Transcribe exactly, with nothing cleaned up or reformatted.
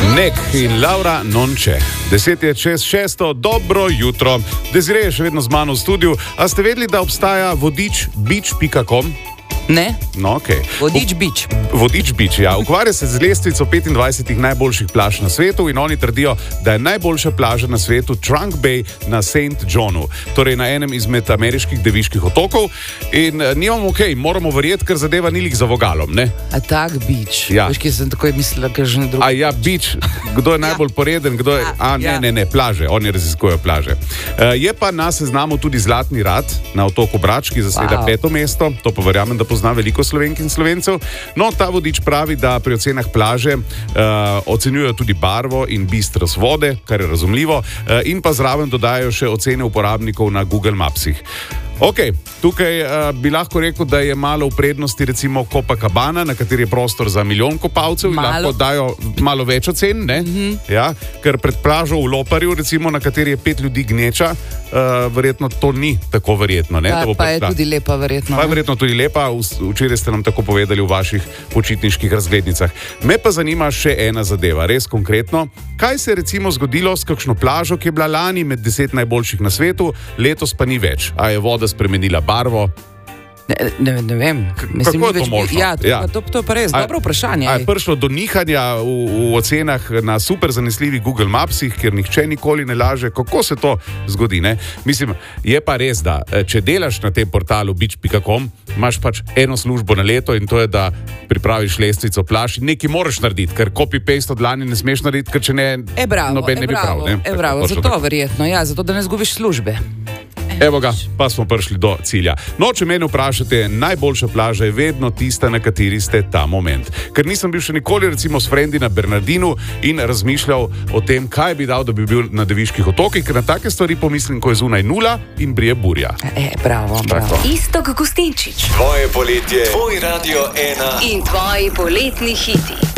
Nek in Laura Nonče. Deset je čez šesto, dobro jutro. Desiree je še vedno z mano v studiu. A ste vedeli, da obstaja vodič beach pika com? Ne? No, okej. Vodič beach. Vodič beach, ja. Ukvarja se z lestvico petindvajsetih najboljših plaž na svetu in oni trdijo, da je najboljša plaža na svetu Trunk Bay na Saint Johnu, torej na enem izmed ameriških deviških otokov. In nimamo okej, okay, moramo verjeti, ker zadeva ni lik za vogalom, ne? A tak beach. Ja. Veš, ki sem tako mislila, ker že ne drugo. A ja, beach. Kdo je najbolj poreden, kdo je... A, ne, ne, ne, plaže. Oni raziskujejo plaže. Uh, je pa na seznamu tudi Zlatni rat na otoku Brač, ki zaseda Wow. peto mesto. To pa verjamem, da pozna veliko Slovenk in Slovencev. No, ta vodič pravi, da pri ocenah plaže uh, ocenjujejo tudi barvo in bistrost vode, kar je razumljivo, uh, in pa zraven dodajo še ocene uporabnikov na Google Mapsih. Ok, tukaj uh, bi lahko rekel, da je malo v prednosti recimo Copacabana, na kateri je prostor za milijon kopalcev in Malo. lahko dajo malo več ocen, ne? Mm-hmm. Ja, ker pred plažo v Loparju, recimo, na kateri je pet ljudi gneča, uh, verjetno to ni tako verjetno. Ne, Pa, da bo pa je pred pla- tudi lepa, verjetno. Pa je ne? verjetno tudi lepa, v- včeraj ste nam tako povedali v vaših počitniških razglednicah. Me pa zanima še ena zadeva, res konkretno. Kaj se je recimo zgodilo s kakšno plažo, ki je bila lani med deset najboljših na svetu, letos pa ni več? A je voda spremenila barvo? Ne, ne, ne vem. Mislim, kako ni je to več- možno? Ja, to, Ja. ja. To, to je pa res A- dobro vprašanje. A je prišlo do nihanja v, v ocenah na super zanesljivih Google Mapsih, kjer nihče nikoli ne laže? Kako se to zgodi? Ne? Mislim, je pa res, da eh, če delaš na tem portalu beach pika com, imaš pač eno službo na leto in to je, da pripraviš lestvico plaž in nekaj moraš narediti, ker copy-paste od lani ne smeš narediti, ker če ne, E, bravo, noben e, ne bi bravo, prav. Ne? e, bravo. Točno Zato tako. verjetno, ja, zato da ne zgubiš službe. Evo ga, pa smo prišli do cilja. No, če mene vprašate, najboljša plaža je vedno tista, na kateri ste ta moment. Ker nisem bil še nikoli recimo s frendi na Bernardinu in razmišljal o tem, kaj bi dal, da bi bil na Deviških otokih, ker na take stvari pomislim, ko je zunaj nula in brije burja. E, bravo, bravo. Iztok Gustinčič Tvoje poletje, tvoj Radio ena. in tvoji poletni hiti.